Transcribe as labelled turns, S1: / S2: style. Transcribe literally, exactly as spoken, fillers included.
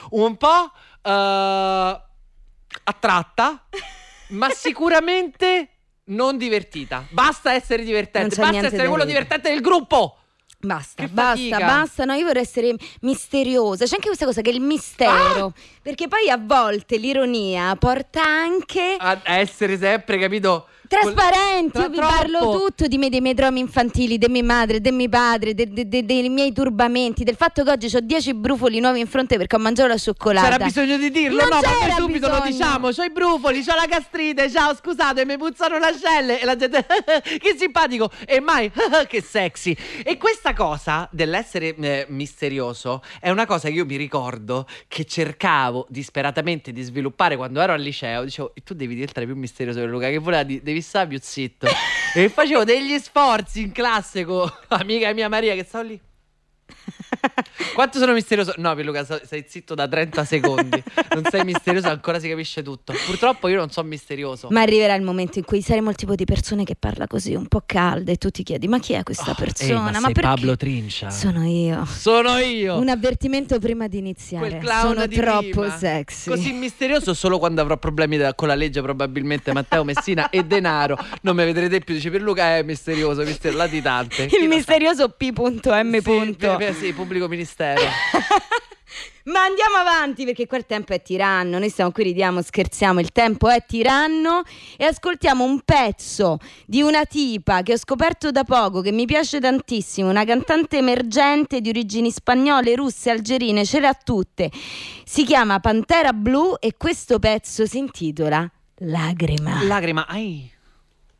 S1: un po' uh, attratta, ma sicuramente non divertita. Basta essere divertente, basta essere quello divertente del gruppo.
S2: Basta,
S1: Che
S2: basta,
S1: fatica.
S2: basta. No, io vorrei essere misteriosa. C'è anche questa cosa che è il mistero.
S1: Ah!
S2: Perché poi a volte l'ironia porta anche
S1: A essere sempre, capito?
S2: trasparenti.
S1: Tra-
S2: Io vi
S1: troppo.
S2: parlo tutto di me, dei miei traumi infantili, di mia madre, di mio padre, de- de- de- dei miei turbamenti, del fatto che oggi ho dieci brufoli nuovi in fronte perché ho mangiato la cioccolata.
S1: C'era bisogno di dirlo?
S2: Non
S1: no, ma
S2: c'era
S1: noi subito
S2: bisogno.
S1: lo diciamo. C'ho i brufoli, c'ho la gastrite. Ciao, scusate, mi puzzano le ascelle. E la gente, che simpatico. E mai, che sexy. E questa cosa dell'essere eh, misterioso è una cosa che io mi ricordo che cercavo disperatamente di sviluppare quando ero al liceo. Dicevo, tu devi diventare più misterioso per Luca, che voleva di, devi stare più zitto. E facevo degli sforzi in classe con amica mia Maria che stavo lì. Quanto sono misterioso? No, Pierluca, sei zitto da trenta secondi. Non sei misterioso, ancora si capisce tutto. Purtroppo io non sono misterioso.
S2: Ma arriverà il momento in cui saremo il tipo di persone che parla così, un po' calda, e tu ti chiedi: ma chi è questa
S1: Oh,
S2: persona?
S1: ehi, ma
S2: ma
S1: sei
S2: perché?
S1: Pablo Trincia.
S2: Sono io.
S1: Sono io.
S2: Un avvertimento prima di iniziare.
S1: Quel clown
S2: Sono
S1: di
S2: troppo
S1: prima.
S2: sexy.
S1: Così misterioso solo quando avrò problemi da- con la legge, probabilmente Matteo Messina e denaro. Non mi vedrete più. Dice Pierluca è misterioso, misterioso, latitante. Chi
S2: Il
S1: lo sa?
S2: misterioso P M.
S1: Sì, beh, beh, sì, pubblico ministero.
S2: Ma andiamo avanti, perché qua il tempo è tiranno. Noi stiamo qui, ridiamo, scherziamo, il tempo è tiranno. E ascoltiamo un pezzo di una tipa che ho scoperto da poco, che mi piace tantissimo, una cantante emergente di origini spagnole, russe, algerine, ce le ha tutte. Si chiama Pantera Blu e questo pezzo si intitola Lagrima.
S1: Lagrima, ai.